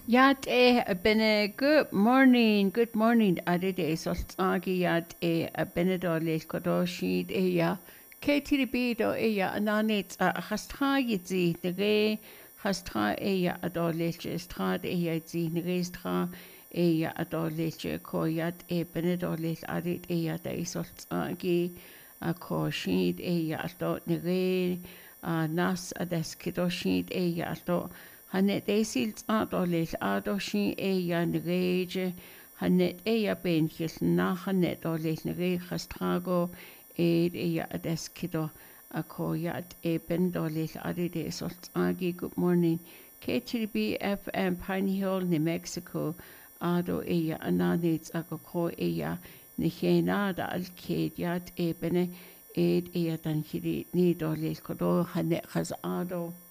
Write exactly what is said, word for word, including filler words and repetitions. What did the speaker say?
Yat e bene good morning, good morning arid e soltagi yat e benedole kodoshid e ya Katie bido e ya ananit a hastra yidzi nege hastra e ya adolece strad e ya zi nege stra e ya adolece ko yat e benedole arid e ya de soltagi a ko shid e ya alto nege a nas ades kidoshid e ya alto Hannet eisilt adolis adoshin eia negeje, hannet eia benchis na hannet olis negejas trago, ed eia adeskido, a koyat e bendolis adide solt agi. Good morning. K T B F M Piney Hill, New Mexico, ado eia ananits ako ko eia nihenada alkediat e bene, ed eia danchiri nidolis kodo hannet has ado.